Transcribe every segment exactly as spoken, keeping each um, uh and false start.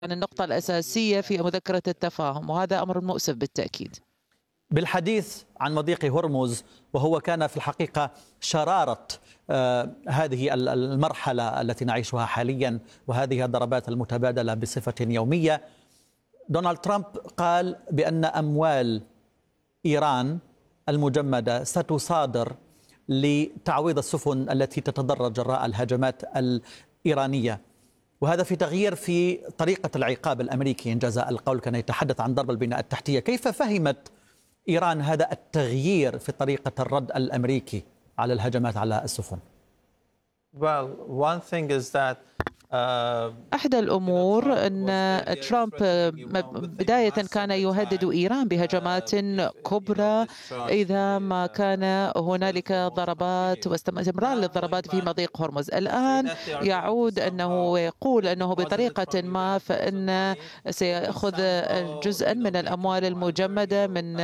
عن النقطة الأساسية في مذكرة التفاهم، وهذا أمر مؤسف بالتأكيد. بالحديث عن مضيق هرمز، وهو كان في الحقيقة شرارة آه هذه المرحلة التي نعيشها حاليا، وهذه الضربات المتبادلة بصفة يومية، دونالد ترامب قال بأن أموال إيران المجمدة ستصادر لتعويض السفن التي تتضرر جراء الهجمات الإيرانية، وهذا في تغيير في طريقة العقاب الأمريكي. إنجاز القول كان يتحدث عن ضرب البناء التحتية. كيف فهمت إيران هذا التغيير في طريقة الرد الأمريكي على الهجمات على السفن؟ Well, one thing is that أحدى الأمور أن ترامب بداية كان يهدد إيران بهجمات كبرى إذا ما كان هنالك ضربات واستمرار للضربات في مضيق هرمز. الآن يعود أنه يقول أنه بطريقة ما فإن سيأخذ جزءا من الأموال المجمدة من،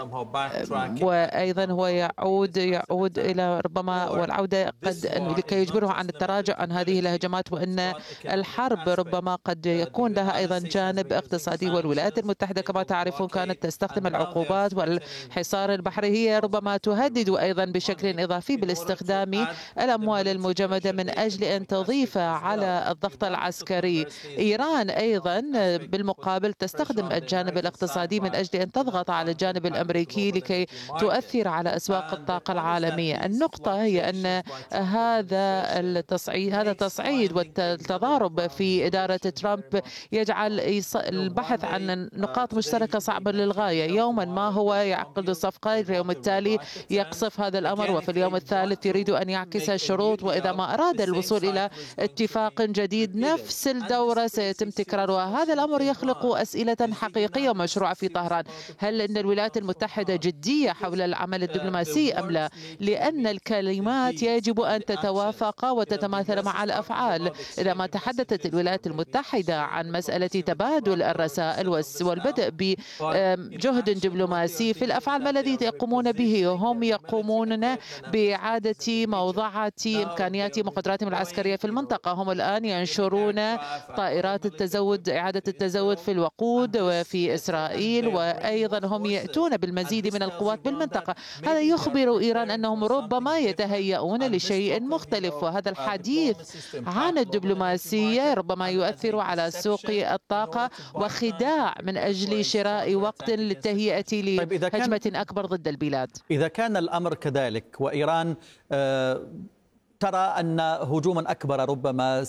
وأيضا هو يعود يعود إلى ربما والعودة قد لكي يجبره عن التراجع عن هذه الهجمات، وأن الحرب ربما قد يكون لها أيضا جانب اقتصادي. والولايات المتحدة كما تعرفون كانت تستخدم العقوبات والحصار البحري، هي ربما تهدد أيضا بشكل إضافي بالاستخدام الأموال المجمدة من أجل أن تضيف على الضغط العسكري. إيران أيضا بالمقابل تستخدم الجانب الاقتصادي من أجل أن تضغط على الجانب الأمريكي لكي تؤثر على أسواق الطاقة العالمية. النقطة هي أن هذا التصعيد هذا تصعيد والتضارب في إدارة ترامب يجعل البحث عن نقاط مشتركة صعبة للغاية. يوما ما هو يعقد الصفقة، في اليوم التالي يقصف هذا الأمر، وفي اليوم الثالث يريد أن يعكس الشروط، وإذا ما أراد الوصول إلى اتفاق جديد نفس الدورة سيتم تكرارها. هذا الأمر يخلق أسئلة حقيقية ومشروعة في طهران. هل أن الولايات المتحدة جدية حول العمل الدبلوماسي أم لا؟ لأن الكلمات يجب أن تتوافق وتتماثل مع الأفعال. إذا ما تحدثت الولايات المتحدة عن مسألة تبادل الرسائل والبدء بجهد دبلوماسي في الأفعال، ما الذي يقومون به؟ هم يقومون بإعادة موضعة إمكانياتهم وقدراتهم العسكرية في المنطقة. هم الآن ينشرون طائرات التزود، إعادة التزود في الوقود وفي إسرائيل، وأيضا هم يأتون بالمزيد من القوات بالمنطقة. هذا يخبر إيران أنهم ربما يتهيئون لشيء مختلف، وهذا الحديث عن الدبلوماسية ربما يؤثر على سوق الطاقة وخداع من أجل شراء وقت للتهيئة لهجمة أكبر ضد البلاد. إذا كان الأمر كذلك وإيران آه ترى أن هجوما أكبر ربما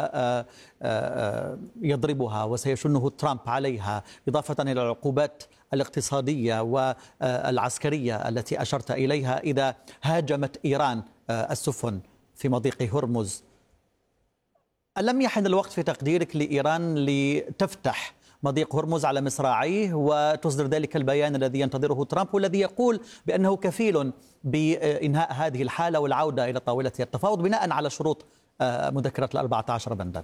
سيضربها وسيشنه ترامب عليها، إضافة إلى العقوبات الاقتصادية والعسكرية التي أشرت إليها إذا هاجمت إيران السفن في مضيق هرمز، ألم يحن الوقت في تقديرك لإيران لتفتح مضيق هرمز على مصراعيه وتصدر ذلك البيان الذي ينتظره ترامب، والذي يقول بأنه كفيل بإنهاء هذه الحالة والعودة إلى طاولة التفاوض بناء على شروط مذكرة الأربعة عشر بندا؟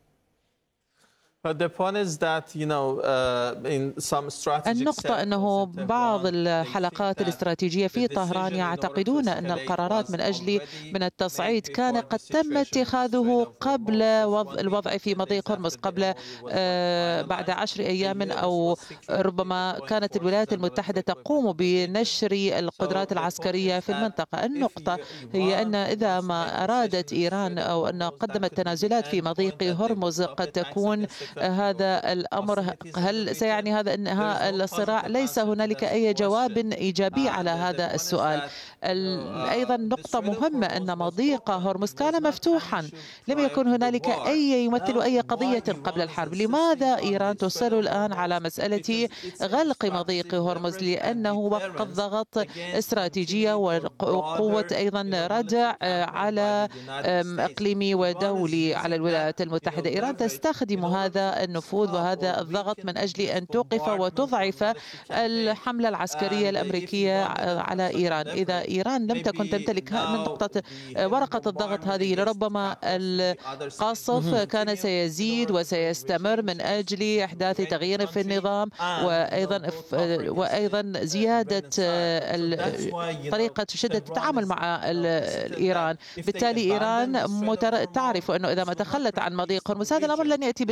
النقطة أنه بعض الحلقات الاستراتيجية في طهران يعتقدون أن القرارات من أجل من التصعيد كان قد تم اتخاذه قبل الوضع في مضيق هرمز، قبل بعد عشر أيام، أو ربما كانت الولايات المتحدة تقوم بنشر القدرات العسكرية في المنطقة. النقطة هي أن إذا ما أرادت إيران أو أن قدمت تنازلات في مضيق هرمز قد تكون هذا الأمر، هل سيعني هذا انهاء الصراع؟ ليس هنالك أي جواب إيجابي على هذا السؤال. أيضا نقطة مهمة أن مضيق هرمز كان مفتوحا، لم يكن هنالك أي يمثل أي قضية قبل الحرب. لماذا إيران تصر الآن على مسألة غلق مضيق هرمز؟ لأنه وقت ضغط استراتيجية وقوة أيضا ردع على إقليمي ودولي على الولايات المتحدة. إيران تستخدم هذا النفوذ وهذا الضغط من أجل أن توقف وتضعف الحملة العسكرية الأمريكية على إيران. إذا إيران لم تكن تمتلك من نقطة ورقة الضغط هذه، لربما القصف كان سيزيد وسيستمر من أجل إحداث تغيير في النظام، وأيضا وأيضا زيادة طريقة شدة التعامل مع إيران. بالتالي إيران تعرف أنه إذا ما تخلت عن مضيق هرمز هذا الأمر لن يأتي بالسلام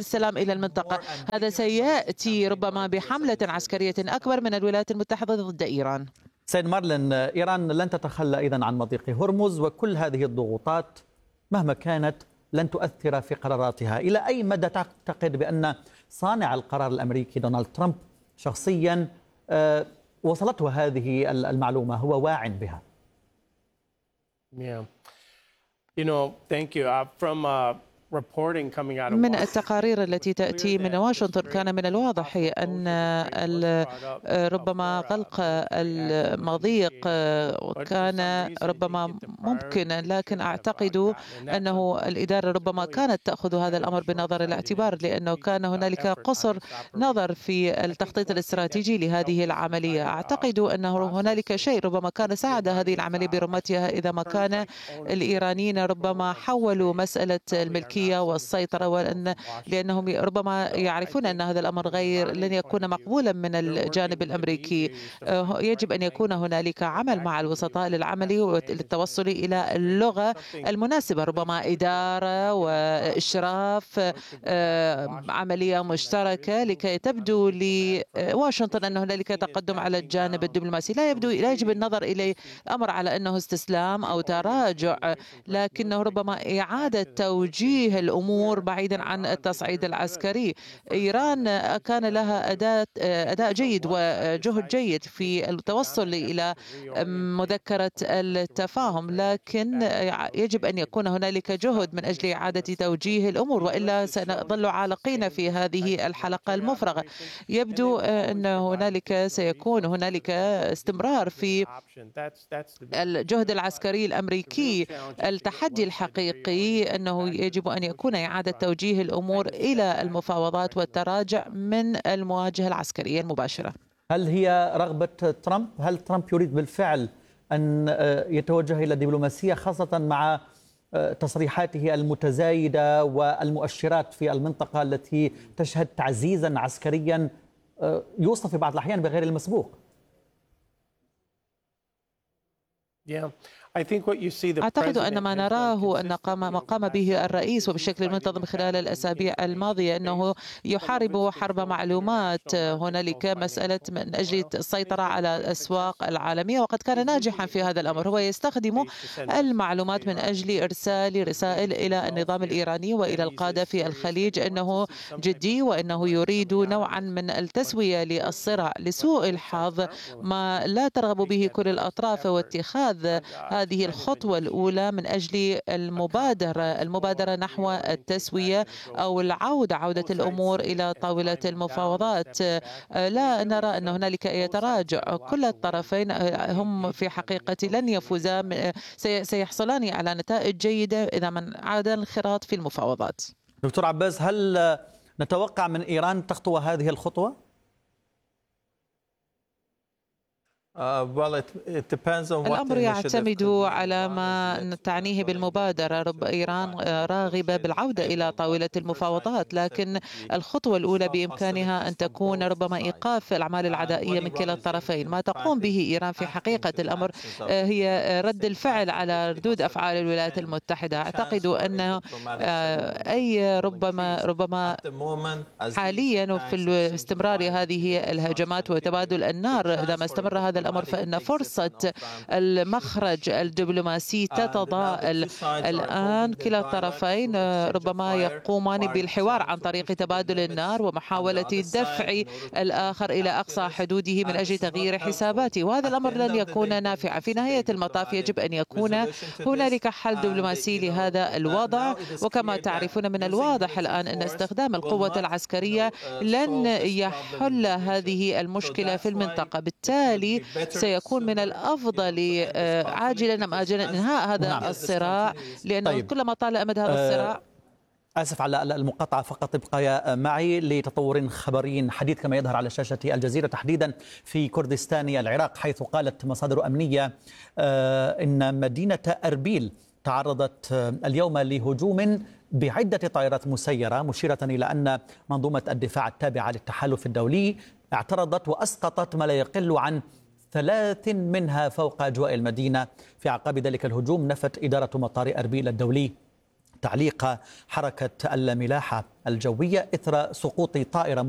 إلى المنطقة. هذا سيأتي ربما بحملة عسكرية أكبر من الولايات المتحدة ضد إيران. سيد مارلين، إيران لن تتخلى أيضا عن مضيق هرمز، وكل هذه الضغوطات مهما كانت لن تؤثر في قراراتها. إلى أي مدى تعتقد بأن صانع القرار الأمريكي دونالد ترامب شخصيا وصلته هذه المعلومة، هو واع بها؟ Yeah. You know, thank you. Uh, from uh, من التقارير التي تأتي من واشنطن كان من الواضح أن ربما غلق المضيق كان ربما ممكنا، لكن أعتقد أنه الإدارة ربما كانت تأخذ هذا الأمر بنظر الاعتبار، لأنه كان هنالك قصر نظر في التخطيط الاستراتيجي لهذه العملية. أعتقد أنه هنالك شيء ربما كان ساعد هذه العملية برمتها إذا ما كان الإيرانيين ربما حولوا مسألة الملكية والسيطرة، وأن لأنهم ربما يعرفون أن هذا الأمر غير لن يكون مقبولا من الجانب الأمريكي. يجب أن يكون هنالك عمل مع الوسطاء للعمل والتوصل إلى اللغة المناسبة، ربما إدارة وإشراف، عملية مشتركة لكي تبدو لواشنطن أن هنالك تقدم على الجانب الدبلوماسي. لا يبدو لا يجب النظر إلى الأمر على أنه استسلام أو تراجع، لكنه ربما إعادة توجيه الأمور بعيدا عن التصعيد العسكري. إيران كان لها أداء أداء جيد وجهد جيد في التوصل إلى مذكرة التفاهم، لكن يجب أن يكون هنالك جهد من أجل إعادة توجيه الأمور، وإلا سنظل عالقين في هذه الحلقة المفرغة. يبدو أن هنالك سيكون هنالك استمرار في الجهد العسكري الأمريكي. التحدي الحقيقي أنه يجب أن يكون إعادة توجيه الأمور إلى المفاوضات والتراجع من المواجهة العسكرية المباشرة. هل هي رغبة ترامب؟ هل ترامب يريد بالفعل أن يتوجه إلى الدبلوماسية، خاصة مع تصريحاته المتزايدة والمؤشرات في المنطقة التي تشهد تعزيزا عسكريا يوصف في بعض الأحيان بغير المسبوق؟ Yeah. أعتقد أن ما نراه أن قام ما قام به الرئيس وبشكل منتظم خلال الأسابيع الماضية أنه يحارب حرب معلومات. هنالك مسألة من أجل السيطرة على الأسواق العالمية، وقد كان ناجحا في هذا الأمر. هو يستخدم المعلومات من أجل إرسال رسائل إلى النظام الإيراني وإلى القادة في الخليج أنه جدي وأنه يريد نوعا من التسوية للصراع. لسوء الحظ ما لا ترغب به كل الأطراف، واتخاذ هذه الخطوة الأولى من أجل المبادرة المبادرة نحو التسوية أو العودة عودة الأمور إلى طاولة المفاوضات. لا نرى أن هنالك أي تراجع. كل الطرفين هم في حقيقة لن يفوزا، سيحصلان على نتائج جيدة إذا من عاد الانخراط في المفاوضات. دكتور عباس، هل نتوقع من إيران تخطو هذه الخطوة؟ Uh, well, it, it depends on what الأمر يعتمد على ما تعنيه بالمبادرة. رب إيران راغبة بالعودة إلى طاولة المفاوضات، لكن الخطوة الأولى بإمكانها أن تكون ربما إيقاف الأعمال العدائية من كلا الطرفين. ما تقوم به إيران في حقيقة الأمر هي رد الفعل على ردود أفعال الولايات المتحدة. أعتقد أنه أي ربما ربما حاليا في استمرار هذه الهجمات وتبادل النار، إذا ما استمر هذا الأمر فإن فرصة المخرج الدبلوماسي تتضاءل. الآن كلا الطرفين ربما يقومان بالحوار عن طريق تبادل النار ومحاولة دفع الآخر إلى أقصى حدوده من أجل تغيير حساباته، وهذا الأمر لن يكون نافعا. في نهاية المطاف يجب أن يكون هنالك حل دبلوماسي لهذا الوضع، وكما تعرفون من الواضح الآن أن استخدام القوة العسكرية لن يحل هذه المشكلة في المنطقة. بالتالي سيكون من الأفضل عاجلا أم آجلا إنهاء هذا نعم. الصراع، لأنه طيب. كلما طال أمد هذا الصراع. آسف على المقاطعة، فقط ابقى معي لتطور خبري حديث كما يظهر على شاشة الجزيرة، تحديدا في كردستان العراق، حيث قالت مصادر أمنية إن مدينة أربيل تعرضت اليوم لهجوم بعدة طائرات مسيرة، مشيرة إلى أن منظومة الدفاع التابعة للتحالف الدولي اعترضت وأسقطت ما لا يقل عن ثلاث منها فوق أجواء المدينة. في أعقاب ذلك الهجوم نفت إدارة مطار أربيل الدولي تعليق حركة الملاحة الجوية إثر سقوط طائرة